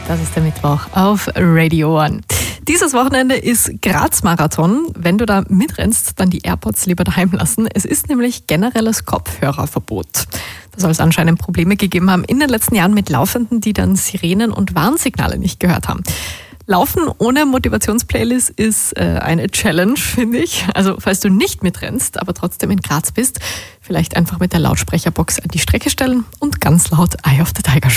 Das ist der Mittwoch auf Radio One. Dieses Wochenende ist Graz-Marathon. Wenn du da mitrennst, dann die AirPods lieber daheim lassen. Es ist nämlich generelles Kopfhörerverbot. Da soll es anscheinend Probleme gegeben haben in den letzten Jahren mit Laufenden, die dann Sirenen und Warnsignale nicht gehört haben. Laufen ohne Motivationsplaylist ist eine Challenge, finde ich. Also falls du nicht mitrennst, aber trotzdem in Graz bist, vielleicht einfach mit der Lautsprecherbox an die Strecke stellen und ganz laut Eye of the Tiger spielen.